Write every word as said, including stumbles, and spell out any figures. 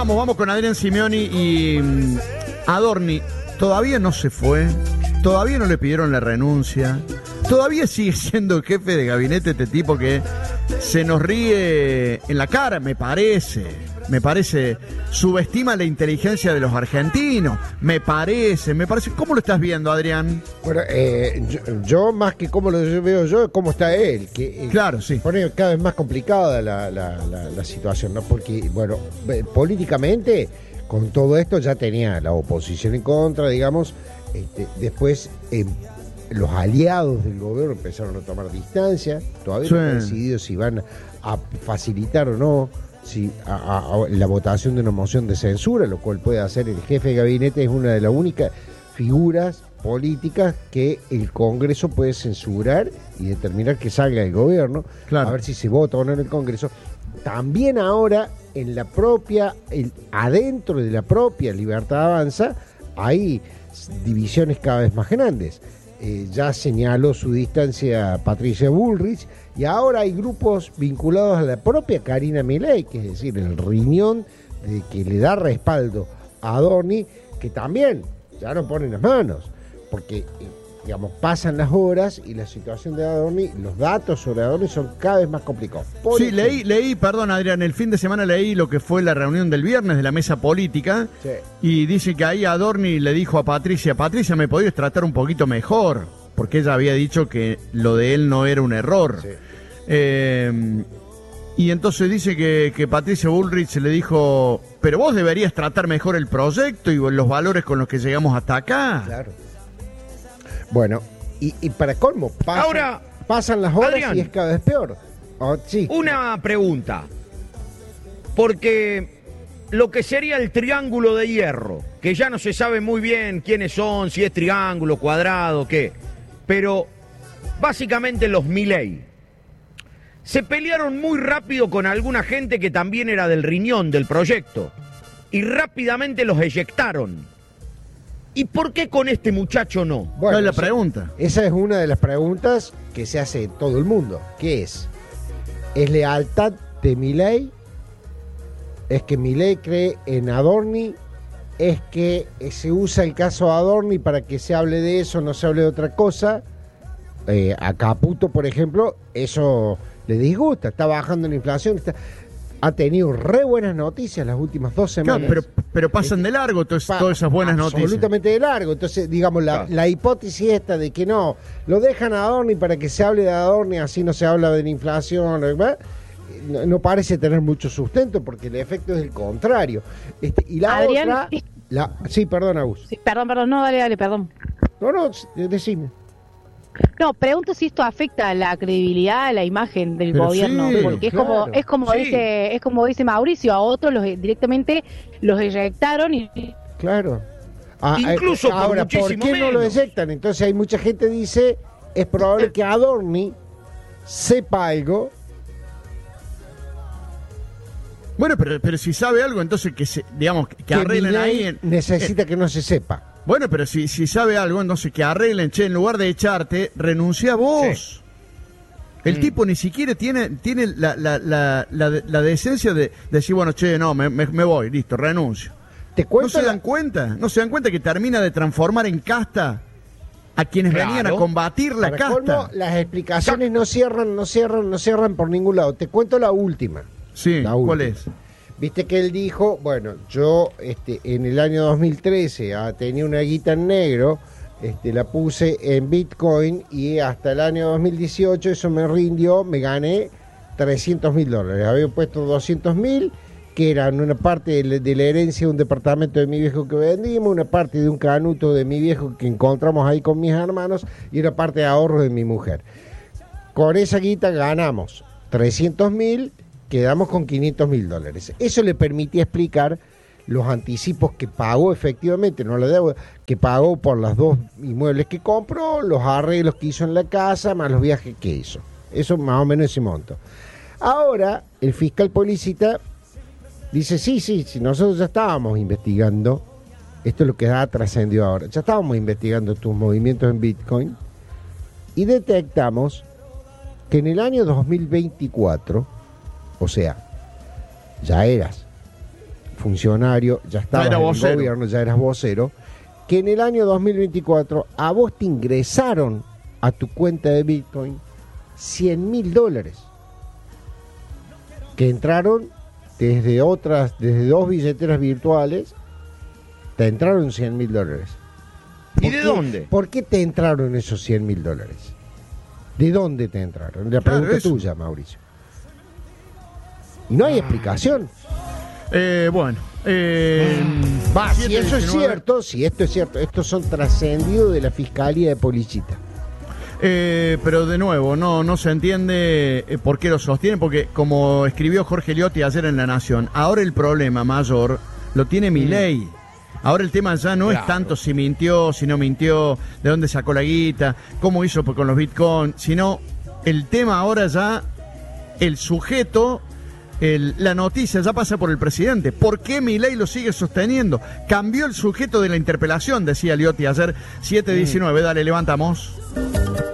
Vamos, vamos con Adrián Simeoni y um, Adorni. Todavía no se fue, todavía no le pidieron la renuncia, todavía sigue siendo el jefe de gabinete este tipo que se nos ríe en la cara, me parece. Me parece, subestima la inteligencia de los argentinos, me parece, me parece. ¿Cómo lo estás viendo, Adrián? Bueno, eh, yo, yo más que cómo lo veo yo, cómo está él, que eh, claro, sí. Pone cada vez más complicada la, la, la, la situación, ¿no? Porque, bueno, políticamente, con todo esto ya tenía la oposición en contra, digamos, este, después eh, los aliados del gobierno empezaron a tomar distancia, todavía sí. no han decidido si van a facilitar o no si a, a, a la votación de una moción de censura, lo cual puede hacer el jefe de gabinete, es una de las únicas figuras políticas que el Congreso puede censurar y determinar que salga del gobierno, claro. A ver si se vota o no en el Congreso. También ahora en la propia, el, adentro de la propia Libertad Avanza hay divisiones cada vez más grandes. Eh, ya señaló su distancia Patricia Bullrich y ahora hay grupos vinculados a la propia Karina Milei, que es decir, el riñón de que le da respaldo a Adorni, que también ya no ponen las manos, porque digamos pasan las horas y la situación de Adorni, los datos sobre Adorni son cada vez más complicados. Por sí, ejemplo, leí, leí, perdón Adrián, el fin de semana leí lo que fue la reunión del viernes de la mesa política, sí. Y dice que ahí Adorni le dijo a Patricia, Patricia, ¿me podrías tratar un poquito mejor? Porque ella había dicho que lo de él no era un error. Sí. Eh, y entonces dice que, que Patricia Bullrich le dijo, pero vos deberías tratar mejor el proyecto y los valores con los que llegamos hasta acá. Claro. Bueno, y, y para colmo, pasan, Ahora, pasan las horas Adrián, y es cada vez peor. Oh, sí. Una pregunta, porque lo que sería el triángulo de hierro, que ya no se sabe muy bien quiénes son, si es triángulo, cuadrado, qué, pero básicamente los Milei se pelearon muy rápido con alguna gente que también era del riñón del proyecto y rápidamente los eyectaron. ¿Y por qué con este muchacho no? Bueno, es la pregunta. Esa es una de las preguntas que se hace todo el mundo. ¿Qué es? ¿Es lealtad de Milei? ¿Es que Milei cree en Adorni? ¿Es que se usa el caso Adorni para que se hable de eso, no se hable de otra cosa? Eh, a Caputo, por ejemplo, eso le disgusta. Está bajando la inflación, está... ha tenido re buenas noticias las últimas dos semanas. Claro, pero, pero pasan este, de largo todas, pa, todas esas buenas absolutamente noticias. Absolutamente de largo. Entonces, digamos, la, claro. la hipótesis esta de que no, lo dejan a Adorni para que se hable de Adorni, así no se habla de la inflación, ¿verdad? No, no parece tener mucho sustento porque el efecto es el contrario. Este, y la Adrián, otra... La, sí, perdón, Agus. Sí, perdón, perdón, no, dale, dale, perdón. No, no, decime. No, pregunto si esto afecta a la credibilidad, a la imagen del Pero gobierno, sí, porque es claro, como, es como sí. dice, es como dice Mauricio, a otros los directamente los eyectaron y claro. Ah, Incluso eh, ahora, por, ¿por qué menos. no lo eyectan? Entonces hay mucha gente que dice, es probable que Adorni sepa algo. Bueno, pero, pero si sabe algo, entonces que se, digamos, que, que arreglen ahí. En, necesita eh, que no se sepa. Bueno, pero si, si sabe algo, entonces que arreglen, che, en lugar de echarte, renuncia vos. Sí. El mm. tipo ni siquiera tiene, tiene la, la, la, la, la decencia de, de decir, bueno, che, no, me, me, me voy, listo, renuncio. ¿Te cuento ¿No se la... dan cuenta? ¿No se dan cuenta que termina de transformar en casta a quienes claro. venían a combatir la Para casta? Colmo, las explicaciones no cierran, no cierran, no cierran por ningún lado. Te cuento la última. Sí, la última. ¿Cuál es? Viste que él dijo, bueno, yo este, en el año dos mil trece ah, tenía una guita en negro, este, la puse en Bitcoin y hasta el año dos mil dieciocho eso me rindió, me gané trescientos mil dólares. Había puesto doscientos mil, que eran una parte de la, de la herencia de un departamento de mi viejo que vendimos, una parte de un canuto de mi viejo que encontramos ahí con mis hermanos y una parte de ahorros de mi mujer. Con esa guita ganamos trescientos mil, quedamos con quinientos mil dólares. Eso le permitía explicar los anticipos que pagó efectivamente, no la deuda, que pagó por los dos inmuebles que compró, los arreglos que hizo en la casa, más los viajes que hizo. Eso más o menos ese monto. Ahora, el fiscal Policita dice, sí, sí, sí, nosotros ya estábamos investigando, esto es lo que ha trascendido ahora, ya estábamos investigando tus movimientos en Bitcoin y detectamos que en el año dos mil veinticuatro, o sea, ya eras funcionario, ya estabas era en el vocero. gobierno, ya eras vocero, que en el año dos mil veinticuatro a vos te ingresaron a tu cuenta de Bitcoin cien mil dólares que entraron desde otras, desde dos billeteras virtuales, te entraron cien mil dólares. ¿Y de dónde? ¿Por qué te entraron esos cien mil dólares? ¿De dónde te entraron? La Claro, pregunta eso. tuya, Mauricio. No hay explicación. Eh, bueno. Eh, Va, si siete eso es diecinueve. cierto, si esto es cierto, estos son trascendidos de la Fiscalía de Polichita. Eh, pero de nuevo, no, no se entiende eh, por qué lo sostienen, porque como escribió Jorge Liotti ayer en La Nación, ahora el problema mayor lo tiene Milei. Ahora el tema ya no Claro. es tanto si mintió, si no mintió, de dónde sacó la guita, cómo hizo con los bitcoins, sino el tema ahora ya, el sujeto, el- la noticia ya pasa por el presidente. ¿Por qué Milei lo sigue sosteniendo? Cambió el sujeto de la interpelación, decía Liotti ayer, siete diecinueve, dale, levantamos.